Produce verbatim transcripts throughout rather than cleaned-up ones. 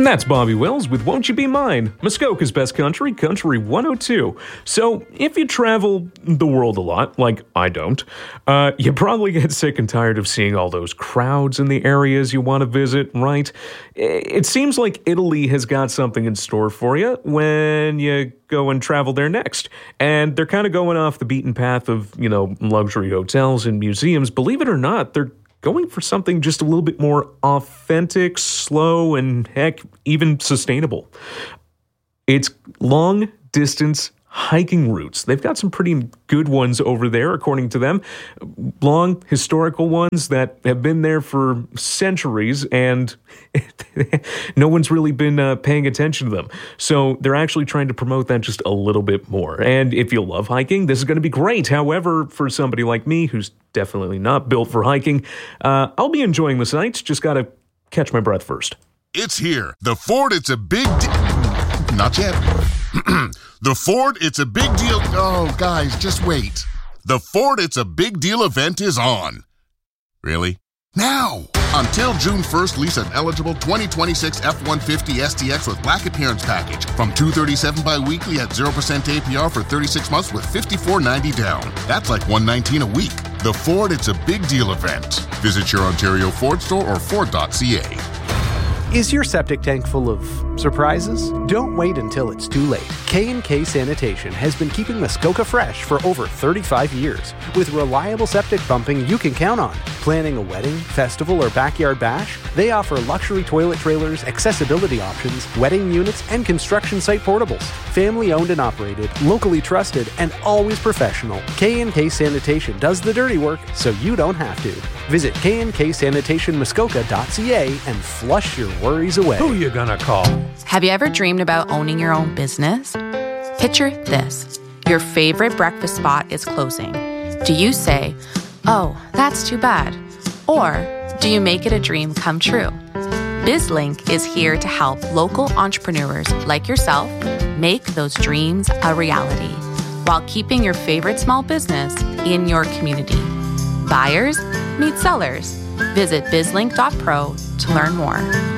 That's Bobby Wells with Won't You Be Mine, Muskoka's best country, Country one oh two. So, if you travel the world a lot, like I don't, uh, you probably get sick and tired of seeing all those crowds in the areas you want to visit, right? It seems like Italy has got something in store for you when you go and travel there next. And they're kind of going off the beaten path of, you know, luxury hotels and museums. Believe it or not, they're going for something just a little bit more authentic, slow, and heck, even sustainable. It's long-distance hiking routes. They've got some pretty good ones over there, according to them. Long, historical ones that have been there for centuries, and no one's really been uh, paying attention to them. So they're actually trying to promote that just a little bit more. And if you love hiking, this is going to be great. However, for somebody like me, who's definitely not built for hiking, uh, I'll be enjoying the sights. Just got to catch my breath first. It's here. The Ford, it's a big... Di- Not yet. The Ford, it's a big deal... Oh, guys, just wait. The Ford, it's a big deal event is on. Really? Now! Until June first, lease an eligible twenty twenty-six F one fifty S T X with black appearance package from two hundred thirty-seven dollars bi-weekly at zero percent A P R for thirty-six months with fifty-four ninety down. That's like one hundred nineteen dollars a week. The Ford, it's a big deal event. Visit your Ontario Ford store or Ford dot C A. Is your septic tank full of surprises? Don't wait until it's too late. K and K Sanitation has been keeping Muskoka fresh for over thirty-five years. With reliable septic pumping you can count on. Planning a wedding, festival, or backyard bash? They offer luxury toilet trailers, accessibility options, wedding units, and construction site portables. Family owned and operated, locally trusted, and always professional. K and K Sanitation does the dirty work so you don't have to. Visit K and K Sanitation Muskoka dot C A and flush your worries away. Who you gonna call? Have you ever dreamed about owning your own business? Picture this. Your favorite breakfast spot is closing. Do you say, "Oh, that's too bad"? Or do you make it a dream come true? BizLink is here to help local entrepreneurs like yourself make those dreams a reality while keeping your favorite small business in your community. Buyers meet sellers. Visit bizlink dot pro to learn more.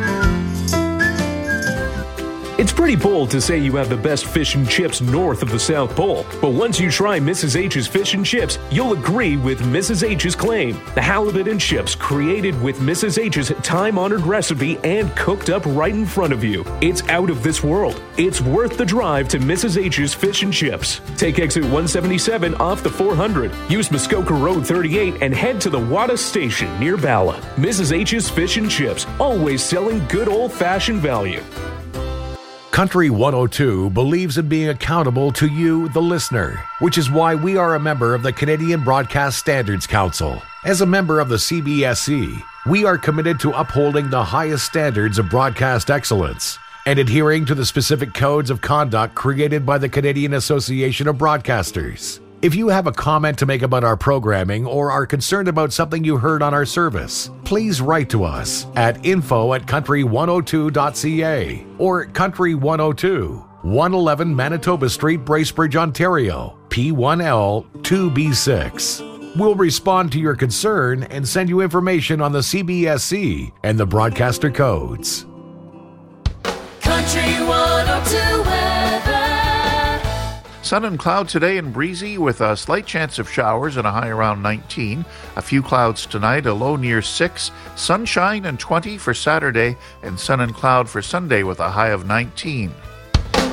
It's pretty bold to say you have the best fish and chips north of the South Pole, but once you try Missus H's Fish and Chips, you'll agree with Missus H's claim. The halibut and chips created with Missus H's time-honored recipe and cooked up right in front of you. It's out of this world. It's worth the drive to Missus H's Fish and Chips. Take exit one seventy-seven off the four hundred. Use Muskoka Road thirty-eight and head to the Wada Station near Bala. Missus H's Fish and Chips, always selling good old-fashioned value. Country one oh two believes in being accountable to you, the listener, which is why we are a member of the Canadian Broadcast Standards Council. As a member of the C B S C, we are committed to upholding the highest standards of broadcast excellence and adhering to the specific codes of conduct created by the Canadian Association of Broadcasters. If you have a comment to make about our programming or are concerned about something you heard on our service, please write to us at info at country one oh two dot c a or Country one oh two, one eleven Manitoba Street, Bracebridge, Ontario, P one L two B six. We'll respond to your concern and send you information on the C B S C and the broadcaster codes. Country one oh two weather. Sun and cloud today and breezy with a slight chance of showers and a high around nineteen. A few clouds tonight, a low near six. Sunshine and twenty for Saturday, and sun and cloud for Sunday with a high of nineteen.